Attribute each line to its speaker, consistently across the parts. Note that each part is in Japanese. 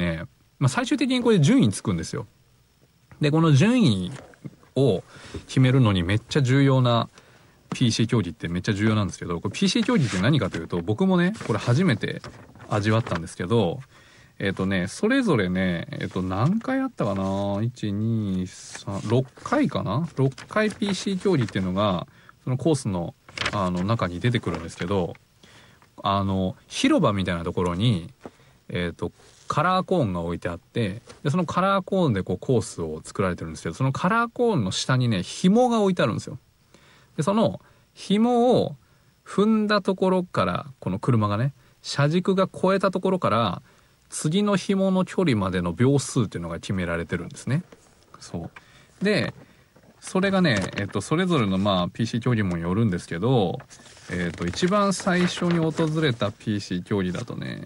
Speaker 1: ね、最終的にこれ順位つくんですよ。でこの順位を決めるのにめっちゃ重要な PC 競技ってめっちゃ重要なんですけど、これ PC 競技って何かというと、僕もねこれ初めて味わったんですけど、それぞれね、何回あったかな、123 6回かな、6回 PC 競技っていうのがそのコースの中に出てくるんですけど、広場みたいなところにカラーコーンが置いてあって、でそのカラーコーンでこうコースを作られてるんですけど、そのカラーコーンの下にね紐が置いてあるんですよ。でその紐を踏んだところから、この車がね車軸が越えたところから次の紐の距離までの秒数っていうのが決められてるんですね。そうでそれがね、それぞれのPC 競技もよるんですけど、一番最初に訪れた PC 競技だとね、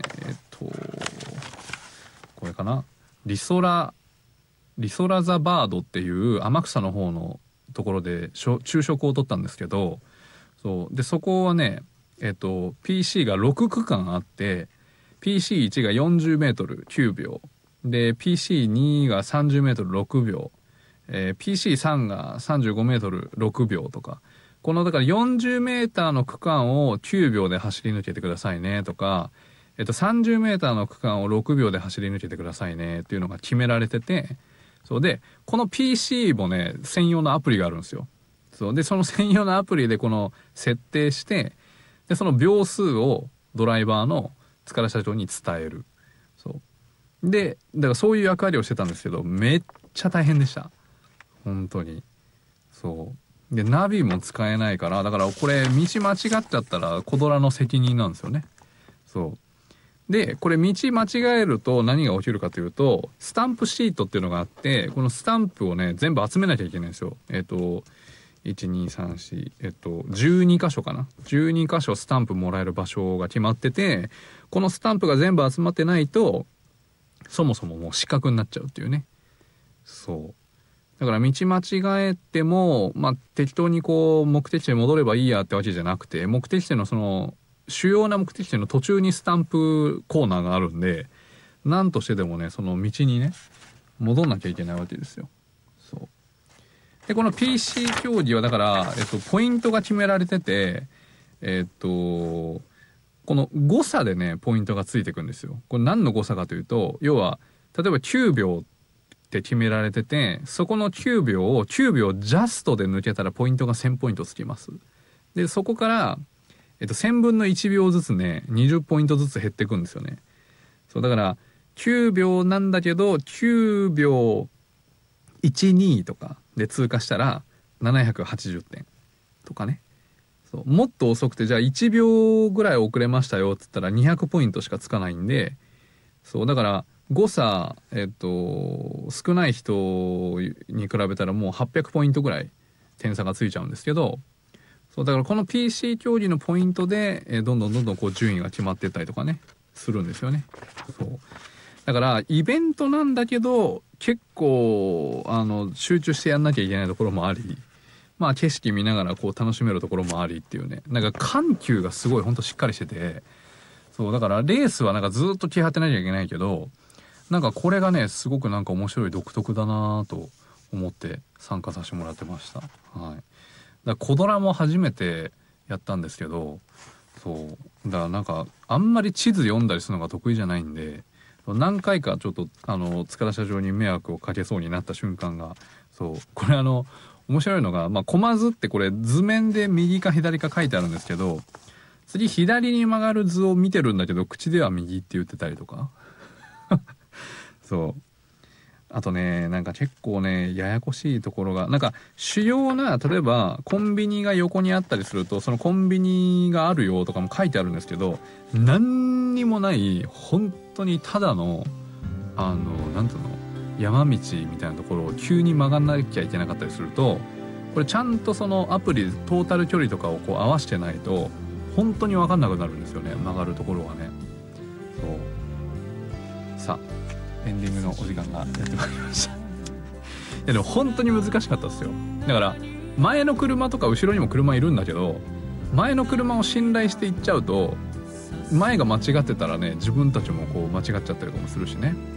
Speaker 1: これかな、リソラザバードっていう天草の方のところで昼食を取ったんですけど、そこはね、PC が6区間あって、 PC1 が40メートル9秒で PC2 が30メートル6秒、PC3 が35メートル6秒とか、このだから40メーターの区間を9秒で走り抜けてくださいねとか、30メーターの区間を6秒で走り抜けてくださいねっていうのが決められてて、そうでこの PC もね専用のアプリがあるんですよ。そうでその専用のアプリでこの設定して、でその秒数をドライバーの塚田社長に伝える。そうでだからそういう役割をしてたんですけど、めっちゃ大変でした本当に。そうでナビも使えないから、だからこれ道間違っちゃったらコドラの責任なんですよね。そうでこれ道間違えると何が起きるかというと、スタンプシートっていうのがあって、このスタンプをね全部集めなきゃいけないんですよ。1234、12箇所かな、12箇所スタンプもらえる場所が決まってて、このスタンプが全部集まってないとそもそももう失格になっちゃうっていうね。そうだから道間違えても、適当にこう目的地に戻ればいいやってわけじゃなくて、目的地のその主要な目的地の途中にスタンプコーナーがあるんで、何としてでもねその道にね戻んなきゃいけないわけですよ。そうでこの PC 競技はだから、ポイントが決められてて、この誤差でねポイントがついてくんですよ。これ何の誤差かというと、要は例えば9秒って決められてて、そこの9秒を9秒ジャストで抜けたらポイントが1000ポイントつきます。でそこから1000分の1秒ずつね20ポイントずつ減っていくんですよね。そうだから9秒なんだけど9秒12とかで通過したら780点とかね。そうもっと遅くて、じゃあ1秒ぐらい遅れましたよっつったら200ポイントしかつかないんで、そうだから誤差、少ない人に比べたらもう800ポイントぐらい点差がついちゃうんですけど、そうだからこの PC 競技のポイントで、どんどんこう順位が決まっていったりとかねするんですよね。そうだからイベントなんだけど結構集中してやんなきゃいけないところもあり、景色見ながらこう楽しめるところもありっていうね、なんか緩急がすごいほんとしっかりしてて、そうだからレースはなんかずっと気張ってなきゃいけないけど、なんかこれがねすごくなんか面白い独特だなと思って参加させてもらってました。はい。だからコドラも初めてやったんですけど、そうだからなんかあんまり地図読んだりするのが得意じゃないんで、何回かちょっと塚田社長に迷惑をかけそうになった瞬間が、そうこれ面白いのが、コマ図ってこれ図面で右か左か書いてあるんですけど、次左に曲がる図を見てるんだけど口では右って言ってたりとかそうあとねなんか結構ねややこしいところが、なんか主要な例えばコンビニが横にあったりすると、そのコンビニがあるよとかも書いてあるんですけど、何にもない本当にただのなんていうの山道みたいなところを急に曲がんなきゃいけなかったりすると、これちゃんとそのアプリトータル距離とかをこう合わせてないと本当に分かんなくなるんですよね、曲がるところがね。そうさあエンディングのお時間がやってまいりましたいやでも本当に難しかったですよ。だから前の車とか後ろにも車いるんだけど、前の車を信頼していっちゃうと前が間違ってたらね自分たちもこう間違っちゃったりとかもするしね。